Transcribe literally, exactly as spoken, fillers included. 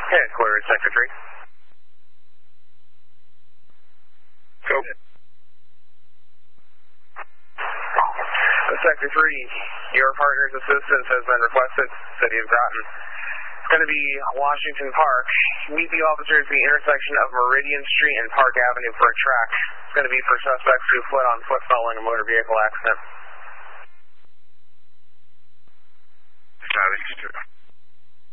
Okay, clear at Sector three. Go. Sector three, your partner's assistance has been requested, City of Groton. It's going to be Washington Park. Meet the officers at the intersection of Meridian Street and Park Avenue for a track. It's going to be for suspects who fled on foot following a motor vehicle accident. Southeast.